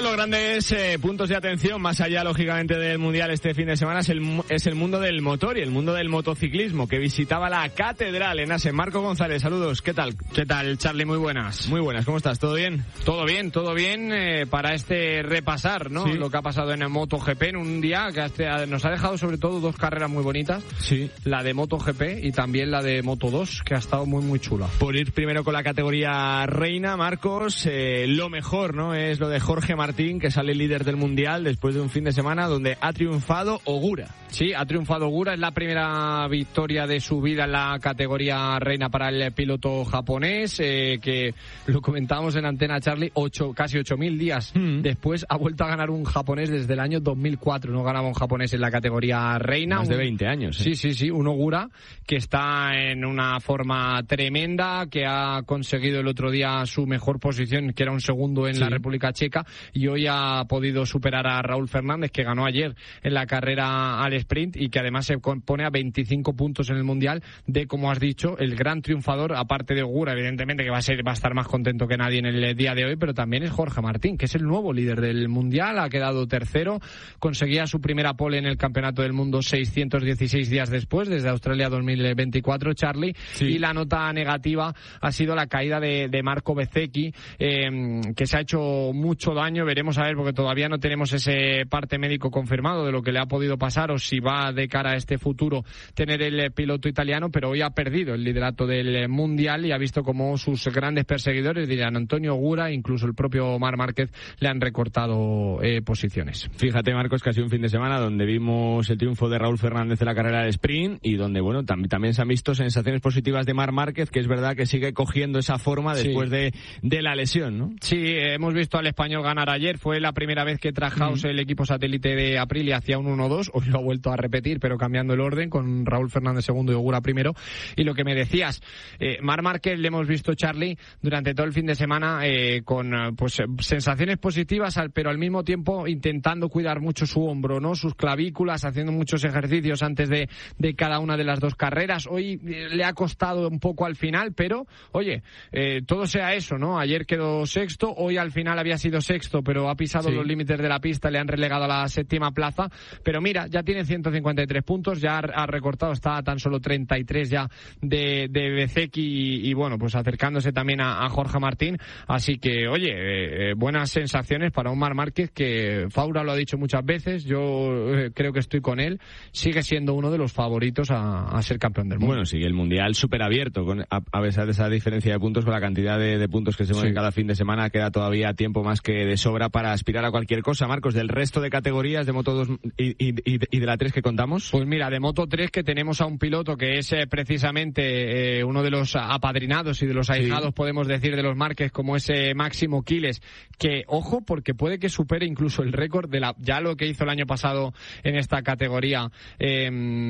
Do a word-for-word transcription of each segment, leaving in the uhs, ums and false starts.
los grandes eh, puntos de atención, más allá, lógicamente, del Mundial este fin de semana, es el, es el mundo del motor y el mundo del motociclismo, que visitaba la Catedral en Assen. Marco González, saludos, ¿qué tal? ¿Qué tal, Charlie? Muy buenas. Muy buenas, ¿cómo estás? ¿Todo bien? Todo bien, todo bien, eh, para este repasar, ¿no? Sí. Lo que ha pasado en el MotoGP en un día que hasta nos ha dejado sobre todo dos carreras muy bonitas. Sí. La de MotoGP y también la de Moto dos, que ha estado muy, muy chula. Por ir primero con la categoría reina, Marcos, eh, lo mejor, ¿no? Es lo de Jorge Martín, que sale líder del Mundial después de un fin de semana donde ha triunfado Ogura. Sí, ha triunfado Ogura, es la primera victoria de su vida en la categoría reina para el piloto japonés, eh, que lo comentábamos en Antena, Charlie, ocho, casi ocho mil días mm. después ha vuelto a ganar un japonés desde el año dos mil cuatro, no ganaba un japonés en la categoría reina. Más un, de veinte años. ¿eh? Sí, sí, sí, un Ogura que está en una forma tremenda, que ha conseguido el otro día su mejor posición, que era un segundo en sí. la República Checa, y hoy ha podido superar a Raúl Fernández, que ganó ayer en la carrera al sprint y que además se pone a veinticinco puntos en el Mundial de, como has dicho, el gran triunfador, aparte de Ogura, evidentemente, que va a ser va a estar más contento que nadie en el día de hoy, pero también es Jorge Martín, que es el nuevo líder del Mundial, ha quedado tercero, conseguía su primera pole en el Campeonato del Mundo seiscientos dieciséis días después, desde Australia dos mil veinticuatro, Charlie, sí. y la nota negativa ha sido la caída de, de Marco Bezzecchi, eh, que se ha hecho mucho daño. Veremos a ver, porque todavía no tenemos ese parte médico confirmado de lo que le ha podido pasar o si va de cara a este futuro tener el piloto italiano, pero hoy ha perdido el liderato del Mundial y ha visto como sus grandes perseguidores, dirían Antonio Ogura, incluso el propio Marc Márquez, le han recortado eh, posiciones. Fíjate, Marcos, que ha sido un fin de semana donde vimos el triunfo de Raúl Fernández en la carrera del sprint y donde, bueno, tam- también se han visto sensaciones positivas de Marc Márquez, que es verdad que sigue cogiendo esa forma después sí. de, de la lesión, ¿no? Sí, hemos visto al español ganar ayer, fue la primera vez que Trajaus, mm. el equipo satélite de Aprilia, hacía un uno dos, hoy lo ha vuelto a repetir, pero cambiando el orden, con Raúl Fernández segundo y Ogura primero. Y lo que me decías, eh, Marc Márquez le hemos visto, Charlie, durante todo el fin de semana eh, con pues sensaciones positivas, pero al mismo tiempo intentando cuidar mucho su hombro, ¿no? Sus clavículas, haciendo muchos ejercicios antes de, de cada una de las dos carreras. Hoy eh, le ha costado un poco al final, pero, oye, eh, todo sea eso, ¿no? Ayer quedó sexto, hoy al final había sido sexto, pero ha pisado sí. los límites de la pista, le han relegado a la séptima plaza, pero mira, ya tiene ciento cincuenta y tres puntos, ya ha recortado, está a tan solo treinta y tres ya de, de Bezzecchi y, y bueno, pues acercándose también a, a Jorge Martín, así que, oye, eh, buenas sensaciones para un Marc Márquez que Faura lo ha dicho muchas veces, yo eh, creo que estoy con él, sigue siendo uno de los favoritos a, a ser campeón del mundo. Bueno, sí, el Mundial súper abierto, con, a, a pesar de esa diferencia de puntos, con la cantidad de, de puntos que se mueven sí. cada fin de semana, queda todavía tiempo más que de sobra para aspirar a cualquier cosa. Marcos, del resto de categorías de Moto dos y, y, y de la tres que contamos. Pues mira, de Moto tres, que tenemos a un piloto que es eh, precisamente eh, uno de los apadrinados y de los ahijados, sí. podemos decir, de los Márquez, como ese Máximo Quiles, que, ojo, porque puede que supere incluso el récord de la ya lo que hizo el año pasado en esta categoría eh,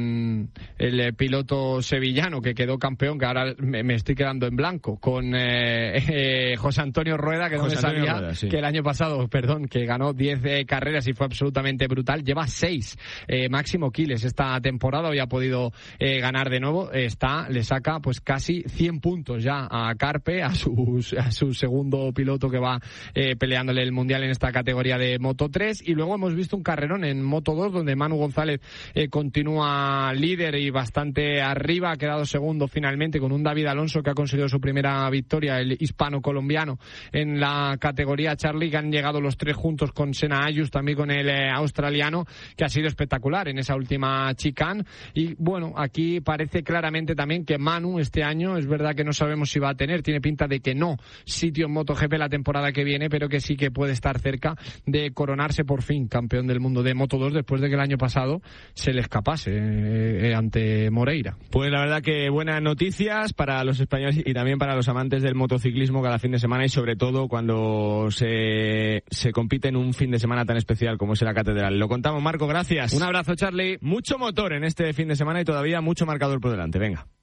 el piloto sevillano que quedó campeón, que ahora me, me estoy quedando en blanco, con eh, eh, José Antonio Rueda, que José no me sabía Rueda, sí. que el año pasado, perdón, que ganó diez eh, carreras y fue absolutamente brutal, lleva seis. Eh, Máximo Quiles esta temporada, hoy ha podido eh, ganar de nuevo, está, le saca pues casi cien puntos ya a Carpe, a su, a su segundo piloto que va eh, peleándole el Mundial en esta categoría de Moto tres, y luego hemos visto un carrerón en Moto dos donde Manu González eh, continúa líder y bastante arriba, ha quedado segundo finalmente con un David Alonso que ha conseguido su primera victoria, el hispano-colombiano en la categoría, Charlie, que han llegado los tres juntos con Senna Ayus, también con el eh, australiano, que ha sido espectacular en esa última chicane. Y bueno, aquí parece claramente también que Manu este año, es verdad que no sabemos si va a tener, tiene pinta de que no sitio en MotoGP la temporada que viene, pero que sí que puede estar cerca de coronarse por fin campeón del mundo de Moto dos después de que el año pasado se le escapase eh, ante Moreira. Pues la verdad que buenas noticias para los españoles y también para los amantes del motociclismo cada fin de semana, y sobre todo cuando se, se compite en un fin de semana tan especial como es la Catedral. Lo contamos, Marco, gracias. Un abrazo, Charlie. Mucho motor en este fin de semana y todavía mucho marcador por delante. Venga.